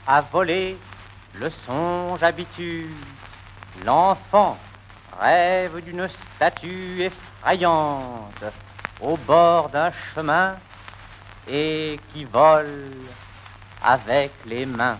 à voler, le songe habitue. L'enfant rêve d'une statue effrayante au bord d'un chemin et qui vole avec les mains.